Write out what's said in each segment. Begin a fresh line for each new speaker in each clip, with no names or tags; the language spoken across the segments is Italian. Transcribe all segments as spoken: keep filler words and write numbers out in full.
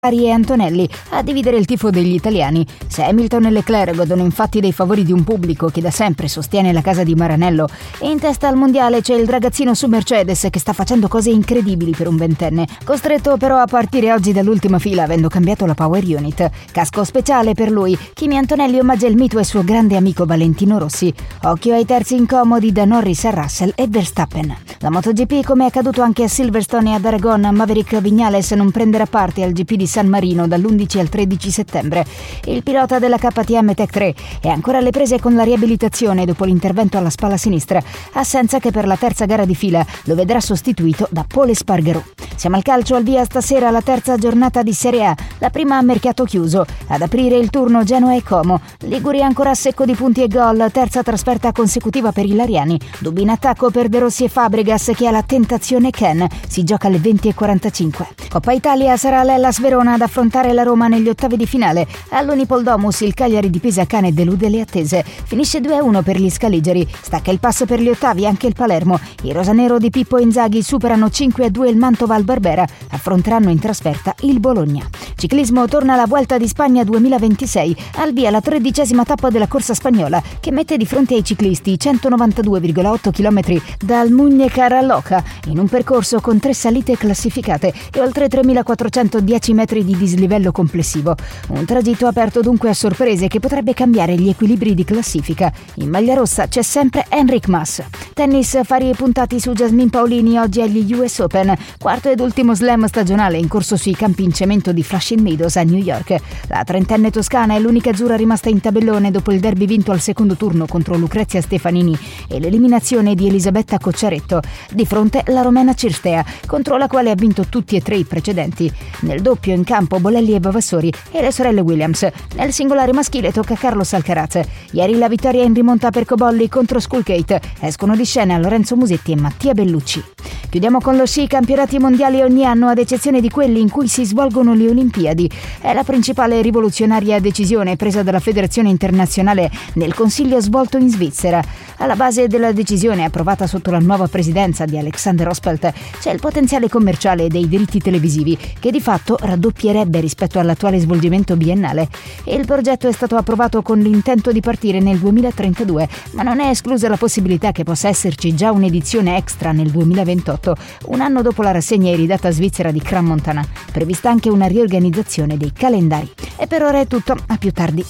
e Antonelli a dividere il tifo degli italiani. Se Hamilton e Leclerc godono infatti dei favori di un pubblico che da sempre sostiene la casa di Maranello, e in testa al mondiale c'è il ragazzino su Mercedes che sta facendo cose incredibili per un ventenne, costretto però a partire oggi dall'ultima fila avendo cambiato la power unit. Casco speciale per lui. Kimi Antonelli omaggia il mito e suo grande amico Valentino Rossi. Occhio ai terzi incomodi da Norris a Russell e Verstappen. La MotoGP, come è accaduto anche a Silverstone e ad Aragon, Maverick Viñales non prenderà parte al G P di San Marino dall'undici al tredici settembre. Il pilota della K T M Tech tre è ancora alle prese con la riabilitazione dopo l'intervento alla spalla sinistra, assenza che per la terza gara di fila lo vedrà sostituito da Pol Espargaró. Siamo al calcio, al via stasera la terza giornata di Serie A, la prima a mercato chiuso. Ad aprire il turno Genoa e Como. Liguri ancora a secco di punti e gol, terza trasferta consecutiva per i lariani. Dubbi in attacco per De Rossi e Fabregas che ha la tentazione Ken. Si gioca alle venti e quarantacinque. Coppa Italia sarà l'Hellas Verona ad affrontare la Roma negli ottavi di finale. All'Unipol Domus il Cagliari di Pisacane delude le attese. Finisce due a uno per gli scaligeri. Stacca il passo per gli ottavi anche il Palermo. I rosanero di Pippo Inzaghi superano cinque a due il Mantova al Barbera. Affronteranno in trasferta il Bologna. Ciclismo, torna la Vuelta di Spagna duemilaventisei. Al via la tredicesima tappa della corsa spagnola che mette di fronte ai ciclisti centonovantadue virgola otto chilometri dal Muñecar a Loca in un percorso con tre salite classificate e oltre tremilaquattrocentodieci metri di dislivello complessivo. Un tragitto aperto dunque a sorprese che potrebbe cambiare gli equilibri di classifica. In maglia rossa c'è sempre Enric Mas. Tennis, fari puntati su Jasmine Paolini oggi agli U S Open, quarto ed ultimo slam stagionale in corso sui campi in cemento di Flushing Meadows a New York. La trentenne toscana è l'unica azzurra rimasta in tabellone dopo il derby vinto al secondo turno contro Lucrezia Stefanini e l'eliminazione di Elisabetta Cocciaretto. Di fronte la romena Cirstea, contro la quale ha vinto tutti e tre i precedenti. Nel doppio in campo Bolelli e Vavassori e le sorelle Williams. Nel singolare maschile tocca a Carlos Alcaraz. Ieri la vittoria in rimonta per Cobolli contro Skulkate. Escono di scena Lorenzo Musetti e Mattia Bellucci. Chiudiamo con lo sci. Campionati mondiali ogni anno ad eccezione di quelli in cui si svolgono le Olimpiadi. È la principale rivoluzionaria decisione presa dalla Federazione Internazionale nel Consiglio svolto in Svizzera. Alla base della decisione, approvata sotto la nuova presidenza di Alexander Ospelt, c'è il potenziale commerciale dei diritti televisivi che di fatto raddoppierebbe rispetto all'attuale svolgimento biennale. Il progetto è stato approvato con l'intento di partire nel duemilatrentadue, ma non è esclusa la possibilità che possa esserci già un'edizione extra nel duemilaventotto, un anno dopo la rassegna iridata svizzera di Crans-Montana. Prevista anche una riorganizzazione dei calendari. E per ora è tutto, a più tardi.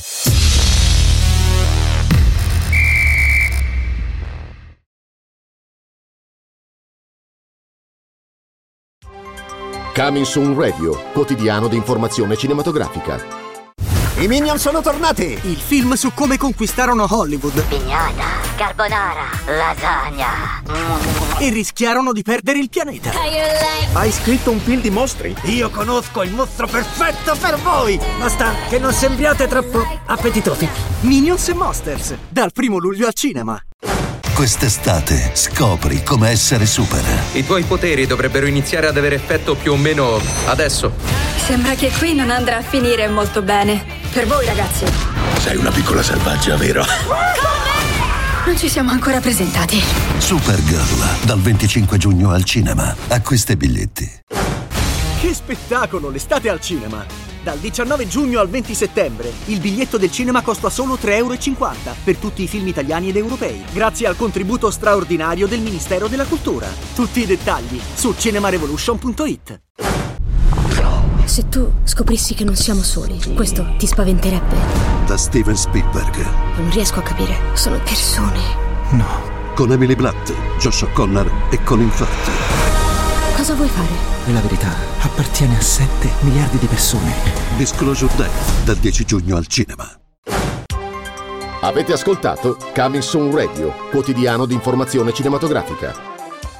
Coming Soon Radio, quotidiano di informazione cinematografica.
I Minion sono tornati!
Il film su come conquistarono Hollywood.
Pignata, carbonara, lasagna.
E rischiarono di perdere il pianeta.
Hai scritto un film di mostri?
Io conosco il mostro perfetto per voi! Basta che non sembriate troppo appetitosi. Minions e Monsters, dal primo luglio al cinema.
Quest'estate scopri come essere super.
I tuoi poteri dovrebbero iniziare ad avere effetto più o meno adesso.
Sembra che qui non andrà a finire molto bene. Per voi, ragazzi.
Sei una piccola selvaggia, vero?
Non ci siamo ancora presentati.
Supergirl, dal venticinque giugno al cinema. Acquista i biglietti.
Che spettacolo, l'estate al cinema! Dal diciannove giugno al venti settembre il biglietto del cinema costa solo tre e cinquanta euro per tutti i film italiani ed europei, grazie al contributo straordinario del Ministero della Cultura. Tutti i dettagli su cinemarevolution punto it.
Se tu scoprissi che non siamo soli, questo ti spaventerebbe?
Da Steven Spielberg.
Non riesco a capire. Sono persone.
No. Con Emily Blunt, Josh O'Connor e Colin Firth.
Cosa vuoi fare?
E la verità appartiene a sette miliardi di persone.
Disclosure Day, dal dieci giugno al cinema.
Avete ascoltato Coming Soon Radio, quotidiano di informazione cinematografica.